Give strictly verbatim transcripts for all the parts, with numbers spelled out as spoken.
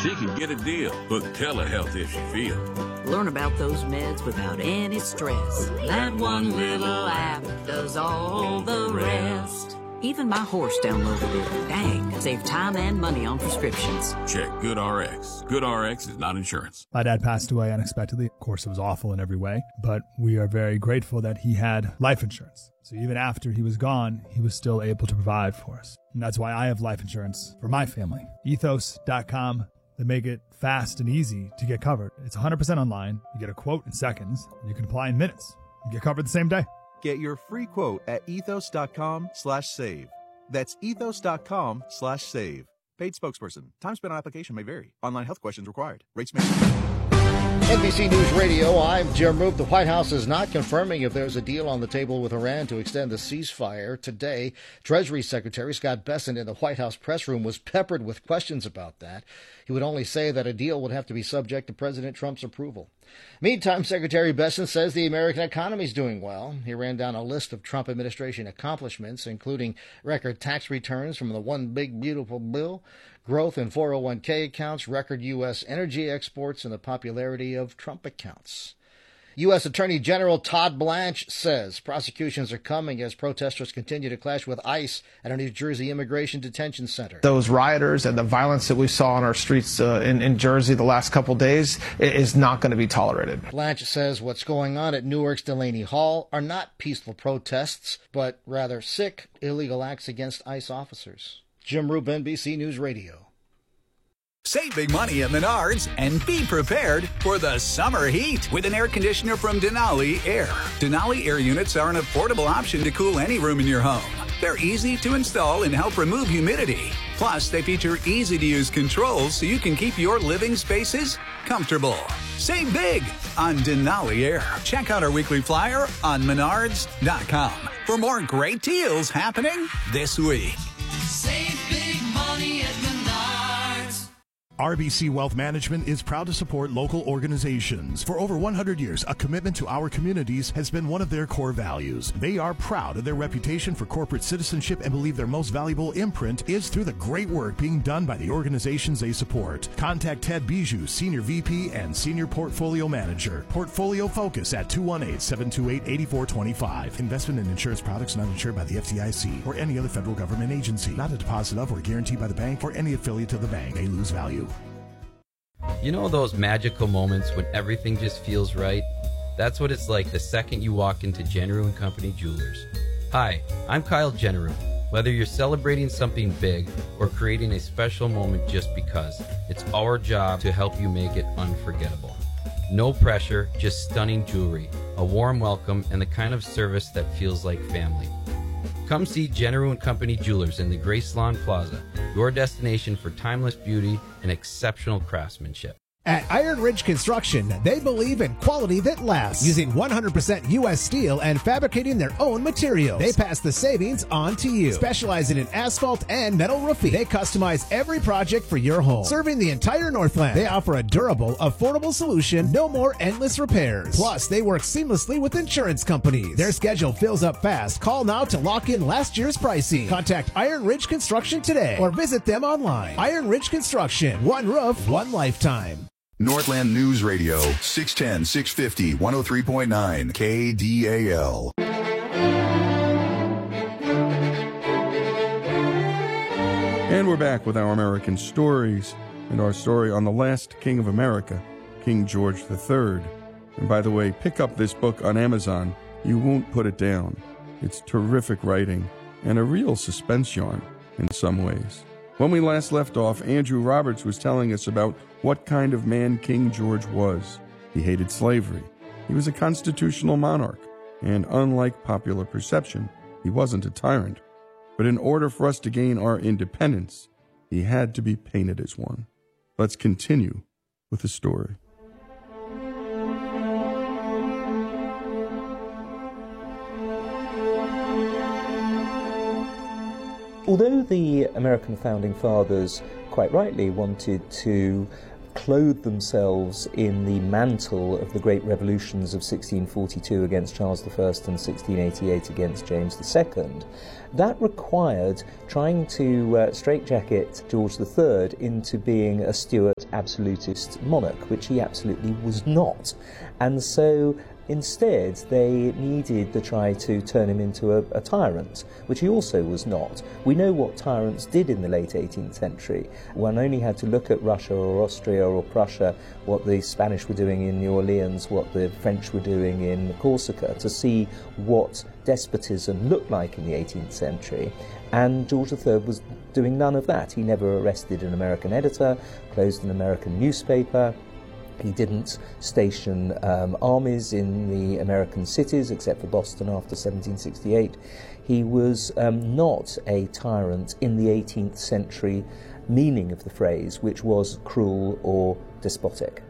She can get a deal. Book telehealth if she feels. Learn about those meds without any stress. That one little app does all the rest. Even my horse downloaded it. Dang, save time and money on prescriptions. Check GoodRx. GoodRx is not insurance. My dad passed away unexpectedly. Of course, it was awful in every way, but we are very grateful that he had life insurance. So even after he was gone, he was still able to provide for us. And that's why I have life insurance for my family. ethos dot com. They make it fast and easy to get covered. It's one hundred percent online. You get a quote in seconds. And you can apply in minutes. You get covered the same day. Get your free quote at ethos dot com slash save. That's ethos dot com slash save. Paid spokesperson. Time spent on application may vary. Online health questions required. Rates may N B C News Radio, I'm Jim Roop. The White House is not confirming if there's a deal on the table with Iran to extend the ceasefire. Today, Treasury Secretary Scott Bessent in the White House press room was peppered with questions about that. He would only say that a deal would have to be subject to President Trump's approval. Meantime, Secretary Bessent says the American economy is doing well. He ran down a list of Trump administration accomplishments, including record tax returns from the One Big Beautiful Bill, growth in four oh one k accounts, record U S energy exports, and the popularity of Trump accounts. U S Attorney General Todd Blanche says prosecutions are coming as protesters continue to clash with ICE at a New Jersey immigration detention center. Those rioters and the violence that we saw on our streets uh, in, in Jersey the last couple days is not going to be tolerated. Blanche says what's going on at Newark's Delaney Hall are not peaceful protests, but rather sick, illegal acts against ICE officers. Jim Roop, N B C News Radio. Save big money at Menards and be prepared for the summer heat with an air conditioner from Denali Air. Denali Air units are an affordable option to cool any room in your home. They're easy to install and help remove humidity. Plus, they feature easy-to-use controls so you can keep your living spaces comfortable. Save big on Denali Air. Check out our weekly flyer on menards dot com for more great deals happening this week. Save big money at Menards. R B C Wealth Management is proud to support local organizations. For over one hundred years, a commitment to our communities has been one of their core values. They are proud of their reputation for corporate citizenship and believe their most valuable imprint is through the great work being done by the organizations they support. Contact Ted Bijou, Senior V P and Senior Portfolio Manager. Portfolio Focus at two one eight, seven two eight, eight four two five. Investment in insurance products not insured by the F D I C or any other federal government agency. Not a deposit of or guaranteed by the bank or any affiliate of the bank. May lose value. You know those magical moments when everything just feels right? That's what it's like the second you walk into Jenneru and Company Jewelers. Hi, I'm Kyle Jenneru. Whether you're celebrating something big or creating a special moment just because, it's our job to help you make it unforgettable. No pressure, just stunning jewelry, a warm welcome, and the kind of service that feels like family. Come see Jenneru and Company Jewelers in the Graceland Plaza, your destination for timeless beauty and exceptional craftsmanship. At Iron Ridge Construction, they believe in quality that lasts, using one hundred percent U S steel and fabricating their own materials. They pass the savings on to you. Specializing in asphalt and metal roofing, they customize every project for your home. Serving the entire Northland, they offer a durable, affordable solution, no more endless repairs. Plus, they work seamlessly with insurance companies. Their schedule fills up fast. Call now to lock in last year's pricing. Contact Iron Ridge Construction today or visit them online. Iron Ridge Construction, one roof, one lifetime. Northland News Radio, six ten, six fifty, one oh three point nine, K D A L. And we're back with our American stories and our story on the last king of America, King George the Third. And by the way, pick up this book on Amazon. You won't put it down. It's terrific writing and a real suspense yarn in some ways. When we last left off, Andrew Roberts was telling us about what kind of man King George was. He hated slavery. He was a constitutional monarch. And unlike popular perception, he wasn't a tyrant. But in order for us to gain our independence, he had to be painted as one. Let's continue with the story. Although the American founding fathers quite rightly wanted to clothed themselves in the mantle of the great revolutions of sixteen forty-two against Charles the First and sixteen eighty-eight against James the Second, that required trying to uh, straitjacket George the Third into being a Stuart absolutist monarch, which he absolutely was not. And so instead, they needed to try to turn him into a, a tyrant, which he also was not. We know what tyrants did in the late eighteenth century. One only had to look at Russia or Austria or Prussia, what the Spanish were doing in New Orleans, what the French were doing in Corsica, to see what despotism looked like in the eighteenth century. And George the Third was doing none of that. He never arrested an American editor, closed an American newspaper. He didn't station um, armies in the American cities, except for Boston after seventeen sixty-eight. He was um, not a tyrant in the eighteenth century meaning of the phrase, which was cruel or despotic.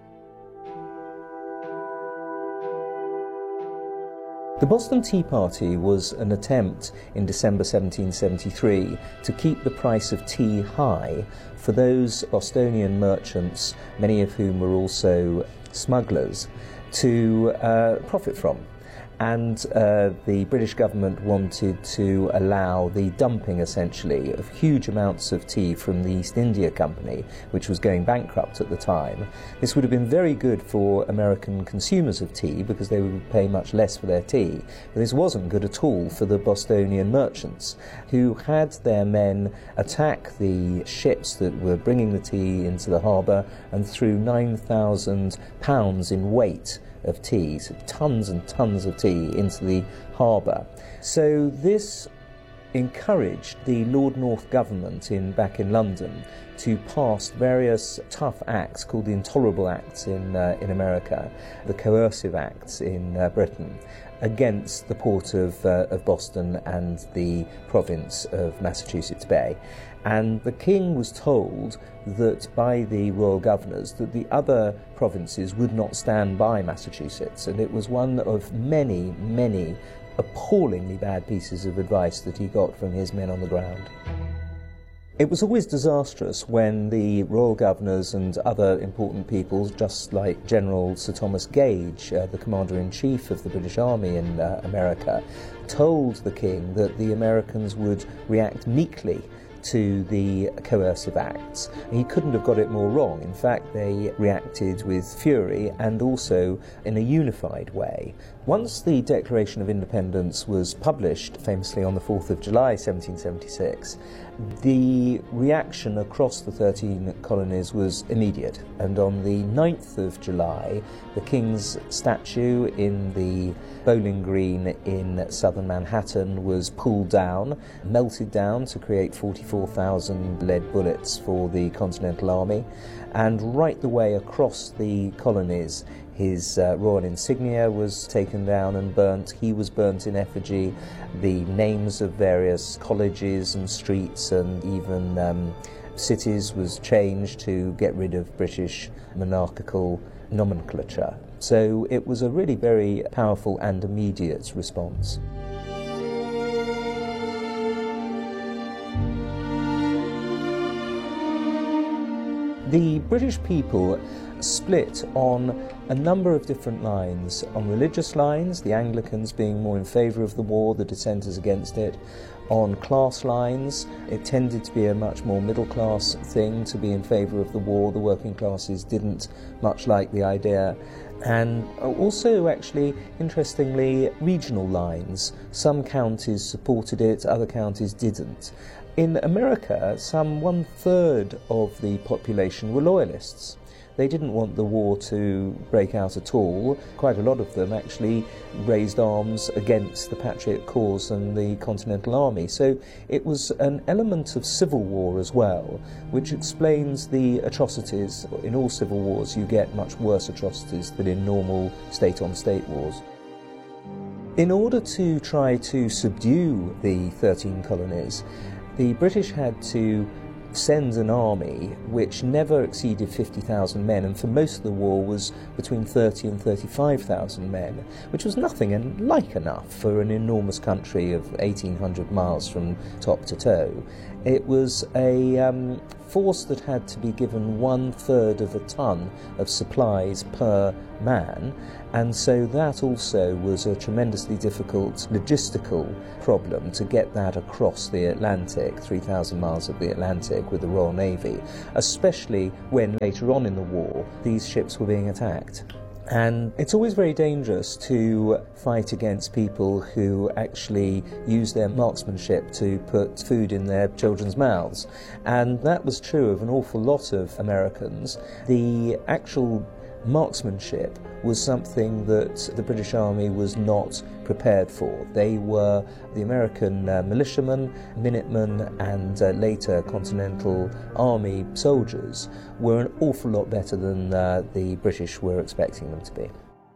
The Boston Tea Party was an attempt in December seventeen seventy-three to keep the price of tea high for those Bostonian merchants, many of whom were also smugglers, to uh, profit from. And uh, the British government wanted to allow the dumping, essentially, of huge amounts of tea from the East India Company, which was going bankrupt at the time. This would have been very good for American consumers of tea, because they would pay much less for their tea. But this wasn't good at all for the Bostonian merchants, who had their men attack the ships that were bringing the tea into the harbour and threw nine thousand pounds in weight of tea, so tons and tons of tea into the harbour. So this encouraged the Lord North government in back in London to pass various tough acts called the Intolerable Acts in uh, in America, the Coercive Acts in uh, Britain, against the port of, uh, of Boston and the province of Massachusetts Bay. And the king was told that by the royal governors that the other provinces would not stand by Massachusetts, and it was one of many, many appallingly bad pieces of advice that he got from his men on the ground. It was always disastrous when the royal governors and other important people, just like General Sir Thomas Gage, uh, the Commander-in-Chief of the British Army in uh, America, told the king that the Americans would react meekly to the coercive acts. He couldn't have got it more wrong. In fact, they reacted with fury and also in a unified way. Once the Declaration of Independence was published, famously on the fourth of July seventeen seventy-six, the reaction across the thirteen colonies was immediate, and on the ninth of July, the King's statue in the Bowling Green in southern Manhattan was pulled down, melted down to create forty-four thousand lead bullets for the Continental Army, and right the way across the colonies, his uh, royal insignia was taken down and burnt. He was burnt in effigy. The names of various colleges and streets and even um, cities was changed to get rid of British monarchical nomenclature. So it was a really very powerful and immediate response. The British people split on a number of different lines. On religious lines, the Anglicans being more in favour of the war, the dissenters against it. On class lines, it tended to be a much more middle-class thing to be in favour of the war. The working classes didn't much like the idea. And also, actually, interestingly, regional lines. Some counties supported it, other counties didn't. In America, some one-third of the population were loyalists. They didn't want the war to break out at all. Quite a lot of them actually raised arms against the Patriot cause and the Continental Army. So it was an element of civil war as well, which explains the atrocities. In all civil wars, you get much worse atrocities than in normal state-on-state wars. In order to try to subdue the thirteen colonies, the British had to send an army which never exceeded fifty thousand men, and for most of the war was between thirty and thirty-five thousand men, which was nothing and like enough for an enormous country of eighteen hundred miles from top to toe. It was a um, force that had to be given one third of a ton of supplies per man, and so that also was a tremendously difficult logistical problem to get that across the Atlantic, three thousand miles of the Atlantic with the Royal Navy, especially when later on in the war these ships were being attacked. And it's always very dangerous to fight against people who actually use their marksmanship to put food in their children's mouths. And that was true of an awful lot of Americans. The actual marksmanship was something that the British Army was not prepared for. They were, the American uh, militiamen, Minutemen, and uh, later Continental Army soldiers were an awful lot better than uh, the British were expecting them to be.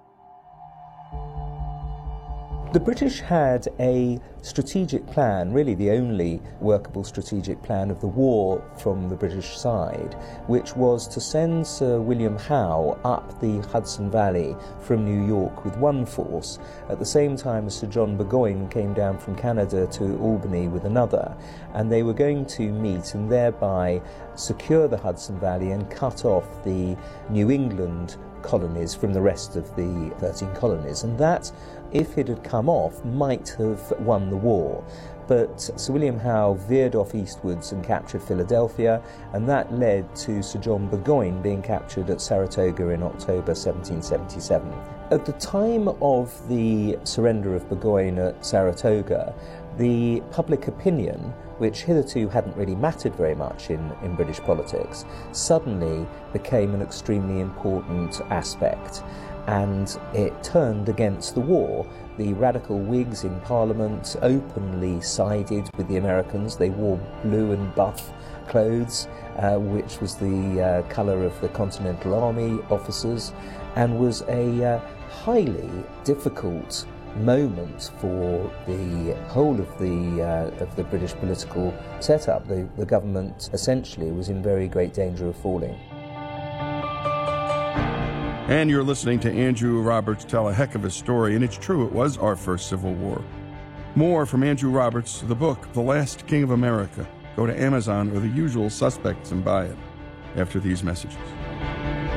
The British had a strategic plan, really the only workable strategic plan of the war from the British side, which was to send Sir William Howe up the Hudson Valley from New York with one force, at the same time as Sir John Burgoyne came down from Canada to Albany with another, and they were going to meet and thereby secure the Hudson Valley and cut off the New England colonies from the rest of the thirteen colonies, and that, if it had come off, might have won the war. But Sir William Howe veered off eastwards and captured Philadelphia, and that led to Sir John Burgoyne being captured at Saratoga in October seventeen seventy-seven. At the time of the surrender of Burgoyne at Saratoga, the public opinion, which hitherto hadn't really mattered very much in, in British politics, suddenly became an extremely important aspect, and it turned against the war. The radical Whigs in Parliament openly sided with the Americans. They wore blue and buff clothes, uh, which was the uh, colour of the Continental Army officers, and was a uh, highly difficult moment for the whole of the uh, of the British political setup. The, the government essentially was in very great danger of falling. And you're listening to Andrew Roberts tell a heck of a story, and it's true, it was our first Civil War. More from Andrew Roberts, the book, The Last King of America. Go to Amazon or the usual suspects and buy it after these messages.